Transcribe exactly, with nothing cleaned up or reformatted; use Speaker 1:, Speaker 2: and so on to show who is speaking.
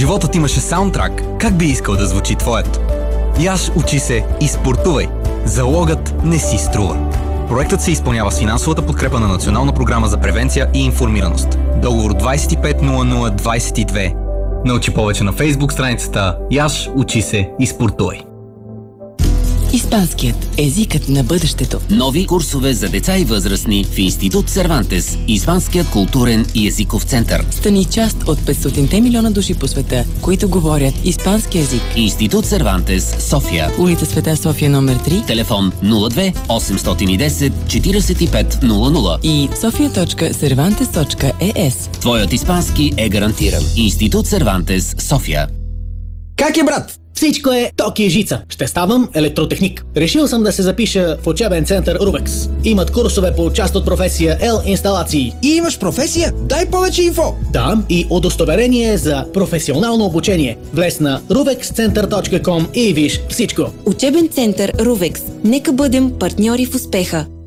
Speaker 1: животът имаше саундтрак, как би искал да звучи твоето? Яш, учи се и спортувай. Залогът не си струва. Проектът се изпълнява с финансовата подкрепа на Национална програма за превенция и информираност. Договор двайсет и пет нула нула двайсет и две. Научи повече на Фейсбук страницата Яш, учи се и спортувай.
Speaker 2: Испанският езикът на бъдещето.
Speaker 3: Нови курсове за деца и възрастни в Институт Сервантес, Испанският културен и езиков център.
Speaker 2: Стани част от петстотин милиона души по света, които говорят испански език.
Speaker 3: Институт Сервантес, София.
Speaker 2: Улица Света София номер три.
Speaker 3: Телефон нула две осемстотин и десет четирийсет и пет нула нула
Speaker 2: и софия точка сервантес точка ес.
Speaker 3: Твоят испански е гарантиран. Институт Сервантес, София.
Speaker 4: Как е, брат? Всичко е ток и жица. Ще ставам електротехник. Решил съм да се запиша в учебен център Рубекс. Имат курсове по част от професия Ел инсталации.
Speaker 5: И имаш професия? Дай повече инфо!
Speaker 4: Да, и удостоверение за професионално обучение. Влез на рувекс център точка ком и виж всичко.
Speaker 6: Учебен център Рувекс. Нека бъдем партньори в успеха.